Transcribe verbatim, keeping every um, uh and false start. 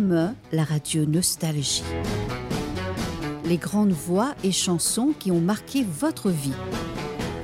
M E, la radio Nostalgie. Les grandes voix et chansons qui ont marqué votre vie.